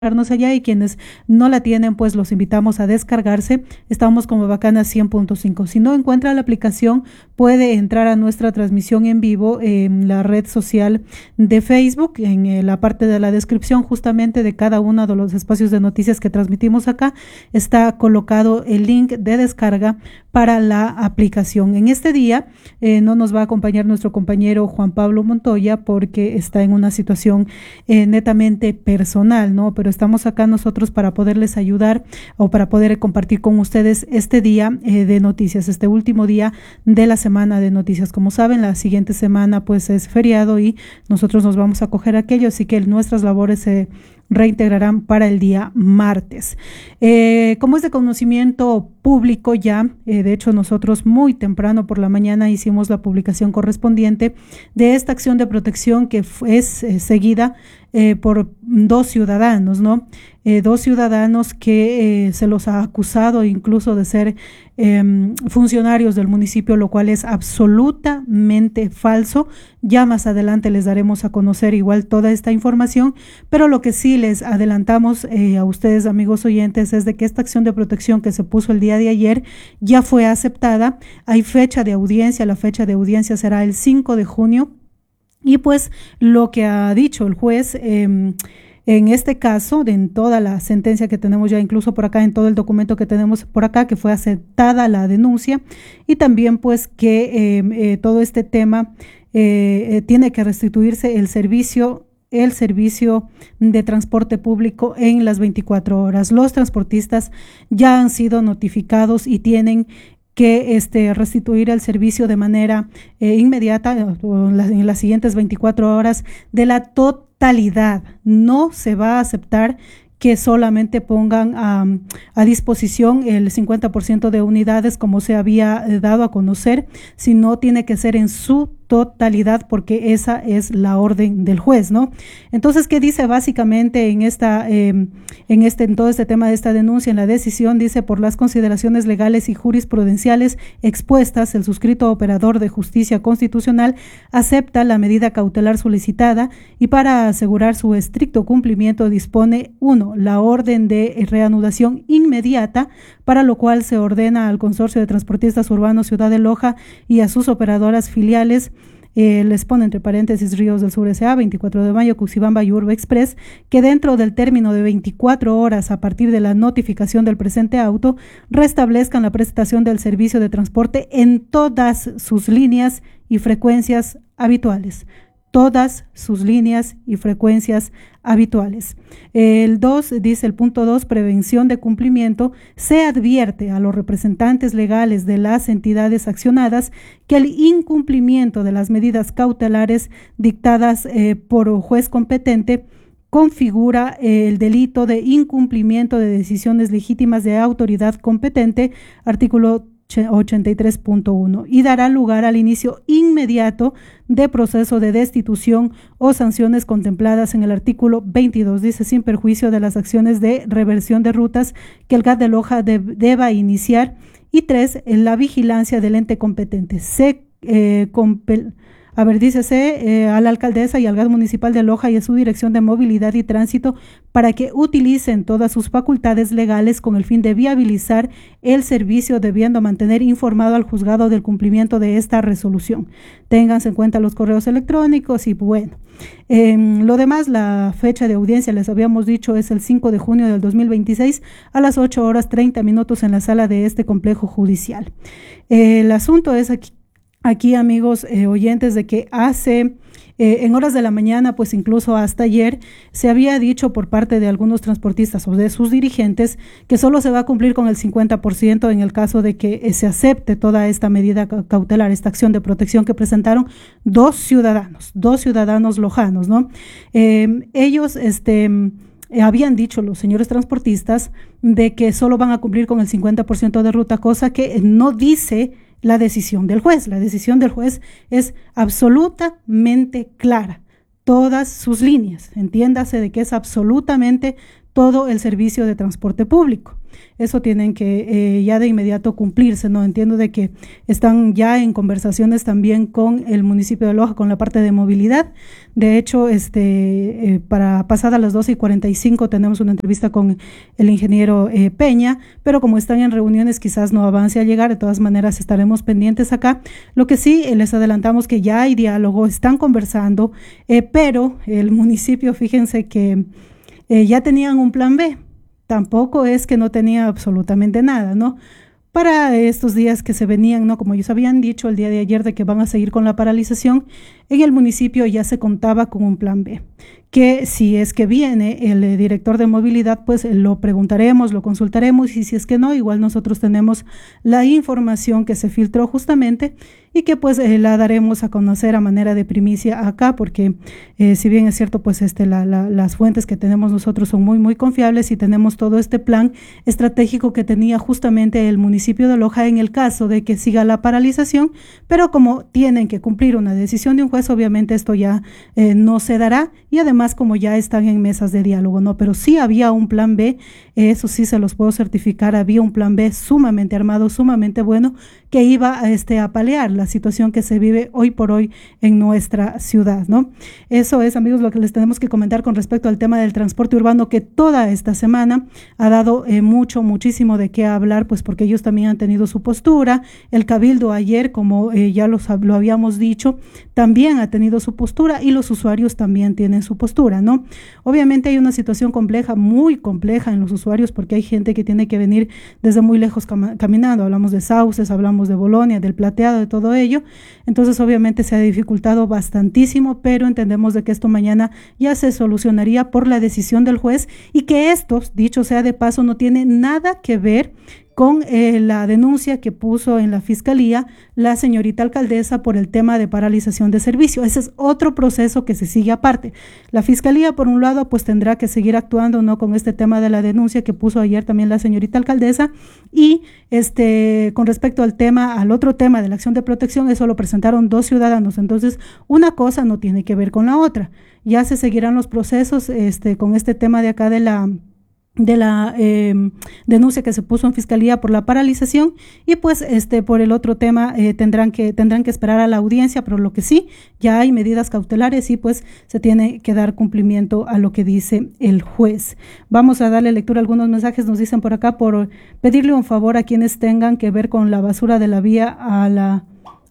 allá, y quienes no la tienen, pues los invitamos a descargarse. Estamos como Bacana 100.5. Si no encuentra la aplicación, puede entrar a nuestra transmisión en vivo en la red social de Facebook, en la parte de la descripción justamente de cada uno de los espacios de noticias que transmitimos acá, está colocado el link de descarga para la aplicación. En este día no nos va a acompañar nuestro compañero Juan Pablo Montoya porque está en una situación netamente personal, ¿no? Pero estamos acá nosotros para poderles ayudar o para poder compartir con ustedes este día de noticias, este último día de la semana de noticias. Como saben, la siguiente semana pues es feriado y nosotros nos vamos a coger aquello, así que nuestras labores se reintegrarán para el día martes. Como es de conocimiento público ya, de hecho nosotros muy temprano por la mañana hicimos la publicación correspondiente de esta acción de protección que es seguida por dos ciudadanos, ¿no? Dos ciudadanos que se los ha acusado incluso de ser funcionarios del municipio, lo cual es absolutamente falso. Ya más adelante les daremos a conocer igual toda esta información, pero lo que sí les adelantamos a ustedes, amigos oyentes, es de que esta acción de protección que se puso el día de ayer ya fue aceptada. Hay fecha de audiencia, la fecha de audiencia será el 5 de junio. Y pues lo que ha dicho el juez en este caso, en toda la sentencia que tenemos ya incluso por acá, en todo el documento que tenemos por acá, que fue aceptada la denuncia, y también pues que todo este tema tiene que restituirse el servicio de transporte público en las 24 horas. Los transportistas ya han sido notificados y tienen que restituir el servicio de manera inmediata en las siguientes 24 horas de la totalidad. No se va a aceptar que solamente pongan a disposición el 50% de unidades como se había dado a conocer, sino tiene que ser en su totalidad, porque esa es la orden del juez, ¿no? Entonces, ¿qué dice básicamente en todo este tema de esta denuncia? En la decisión dice: por las consideraciones legales y jurisprudenciales expuestas, el suscrito operador de justicia constitucional acepta la medida cautelar solicitada y para asegurar su estricto cumplimiento dispone: 1. La orden de reanudación inmediata, para lo cual se ordena al Consorcio de Transportistas Urbanos Ciudad de Loja y a sus operadoras filiales, les pone entre paréntesis Ríos del Sur S.A., 24 de mayo, Cuxibamba y Urba Express, que dentro del término de 24 horas a partir de la notificación del presente auto, restablezcan la prestación del servicio de transporte en todas sus líneas y frecuencias habituales. Todas sus líneas y frecuencias habituales. El 2, dice el punto 2, prevención de cumplimiento: se advierte a los representantes legales de las entidades accionadas que el incumplimiento de las medidas cautelares dictadas por juez competente configura el delito de incumplimiento de decisiones legítimas de autoridad competente, artículo 83.1, y dará lugar al inicio inmediato de proceso de destitución o sanciones contempladas en el artículo 22, dice, sin perjuicio de las acciones de reversión de rutas que el GAT de Loja deba iniciar. Y 3, la vigilancia del ente competente. Dícese a la alcaldesa y al GAT municipal de Loja y a su dirección de movilidad y tránsito para que utilicen todas sus facultades legales con el fin de viabilizar el servicio, debiendo mantener informado al juzgado del cumplimiento de esta resolución. Ténganse en cuenta los correos electrónicos y bueno. Lo demás, la fecha de audiencia, les habíamos dicho, es el 5 de junio del 2026 a las 8:30 en la sala de este complejo judicial. El asunto es aquí, amigos oyentes, de que en horas de la mañana, pues incluso hasta ayer, se había dicho por parte de algunos transportistas o de sus dirigentes que solo se va a cumplir con el 50% en el caso de que se acepte toda esta medida cautelar, esta acción de protección que presentaron dos ciudadanos lojanos, ¿no? Ellos, habían dicho, los señores transportistas, de que solo van a cumplir con el 50% de ruta, cosa que no dice la decisión del juez. La decisión del juez es absolutamente clara. Todas sus líneas, entiéndase de que es absolutamente todo el servicio de transporte público. Eso tienen que ya de inmediato cumplirse, ¿no? Entiendo de que están ya en conversaciones también con el municipio de Loja, con la parte de movilidad. De hecho, para pasada las 12:45 tenemos una entrevista con el ingeniero Peña, pero como están en reuniones quizás no avance a llegar. De todas maneras estaremos pendientes acá. Lo que sí les adelantamos que ya hay diálogo, están conversando, pero el municipio, fíjense que ya tenían un plan B. Tampoco es que no tenía absolutamente nada, ¿no? Para estos días que se venían, ¿no? Como ellos habían dicho el día de ayer de que van a seguir con la paralización, en el municipio ya se contaba con un plan B, que si es que viene el director de movilidad, pues lo preguntaremos, lo consultaremos, y si es que no, igual nosotros tenemos la información que se filtró justamente y que pues la daremos a conocer a manera de primicia acá, porque si bien es cierto, pues las fuentes que tenemos nosotros son muy, muy confiables y tenemos todo este plan estratégico que tenía justamente el municipio de Loja en el caso de que siga la paralización, pero como tienen que cumplir una decisión de un juez, obviamente esto ya no se dará, y además como ya están en mesas de diálogo, ¿no? Pero sí había un plan B, eso sí se los puedo certificar, había un plan B sumamente armado, sumamente bueno, que iba a paliar la situación que se vive hoy por hoy en nuestra ciudad, ¿no? Eso es, amigos, lo que les tenemos que comentar con respecto al tema del transporte urbano, que toda esta semana ha dado muchísimo de qué hablar, pues porque ellos también han tenido su postura. El Cabildo ayer, como ya lo habíamos dicho, también ha tenido su postura, y los usuarios también tienen su postura, ¿no? Obviamente hay una situación compleja, muy compleja en los usuarios, porque hay gente que tiene que venir desde muy lejos caminando. Hablamos de Sauces, hablamos de Bolonia, del Plateado, de todo ello. Entonces obviamente se ha dificultado bastantísimo, pero entendemos de que esto mañana ya se solucionaría por la decisión del juez, y que esto, dicho sea de paso, no tiene nada que ver con la denuncia que puso en la fiscalía la señorita alcaldesa por el tema de paralización de servicio. Ese es otro proceso que se sigue aparte. La fiscalía, por un lado, pues tendrá que seguir actuando, ¿no?, con este tema de la denuncia que puso ayer también la señorita alcaldesa, y con respecto al otro tema de la acción de protección, eso lo presentaron 2 ciudadanos. Entonces, una cosa no tiene que ver con la otra. Ya se seguirán los procesos con este tema de acá de la denuncia que se puso en fiscalía por la paralización, y pues por el otro tema tendrán que esperar a la audiencia, pero lo que sí, ya hay medidas cautelares y pues se tiene que dar cumplimiento a lo que dice el juez. Vamos a darle lectura a algunos mensajes. Nos dicen por acá, por pedirle un favor a quienes tengan que ver con la basura de la vía a la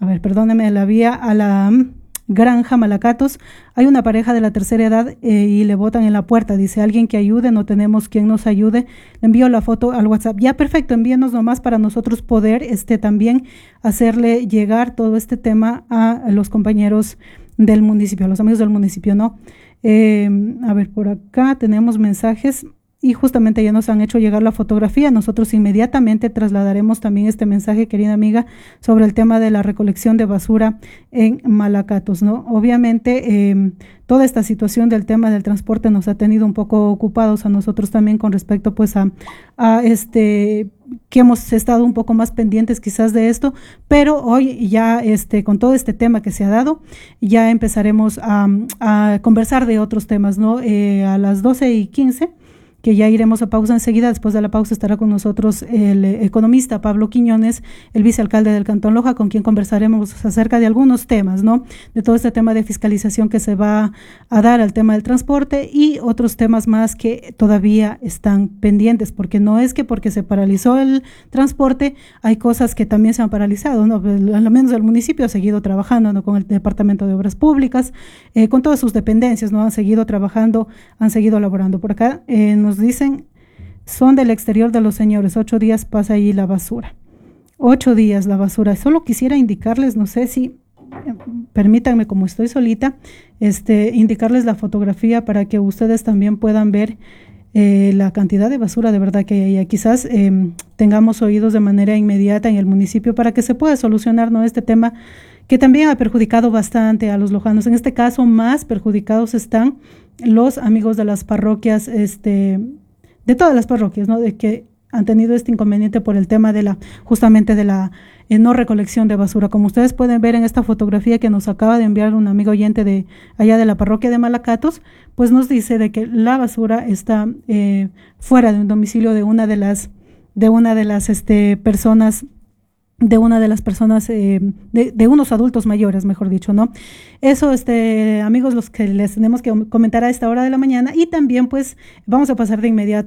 Granja Malacatos. Hay una pareja de la tercera edad y le botan en la puerta. Dice, alguien que ayude, no tenemos quien nos ayude. Le envío la foto al WhatsApp. Ya, perfecto, envíenos nomás para nosotros poder también hacerle llegar todo este tema a los compañeros del municipio, a los amigos del municipio, ¿no? A ver, por acá tenemos mensajes. Y justamente ya nos han hecho llegar la fotografía. Nosotros inmediatamente trasladaremos también este mensaje, querida amiga, sobre el tema de la recolección de basura en Malacatos, ¿no? Obviamente, toda esta situación del tema del transporte nos ha tenido un poco ocupados a nosotros también con respecto pues a que hemos estado un poco más pendientes quizás de esto, pero hoy ya con todo este tema que se ha dado, ya empezaremos a conversar de otros temas, ¿no? A las 12:15, que ya iremos a pausa enseguida. Después de la pausa estará con nosotros el economista Pablo Quiñones, el vicealcalde del Cantón Loja, con quien conversaremos acerca de algunos temas, ¿no? De todo este tema de fiscalización que se va a dar al tema del transporte y otros temas más que todavía están pendientes, porque no es que porque se paralizó el transporte, hay cosas que también se han paralizado, ¿no? Al menos el municipio ha seguido trabajando, ¿no?, con el Departamento de Obras Públicas, con todas sus dependencias, ¿no? Han seguido trabajando, han seguido laborando. Por acá nos dicen, son del exterior de los señores, 8 días pasa ahí la basura. 8 días la basura. Solo quisiera indicarles, no sé si permítanme, como estoy solita, indicarles la fotografía para que ustedes también puedan ver la cantidad de basura de verdad que hay. Quizás tengamos oídos de manera inmediata en el municipio para que se pueda solucionar, ¿no?, este tema que también ha perjudicado bastante a los lojanos. En este caso, más perjudicados están los amigos de las parroquias, de todas las parroquias, ¿no?, de que han tenido este inconveniente por el tema de justamente de la no recolección de basura. Como ustedes pueden ver en esta fotografía que nos acaba de enviar un amigo oyente de allá de la parroquia de Malacatos, pues nos dice de que la basura está fuera de un domicilio de una de las personas, de unos adultos mayores, mejor dicho, ¿no? Eso, amigos, los que les tenemos que comentar a esta hora de la mañana. Y también, pues, vamos a pasar de inmediato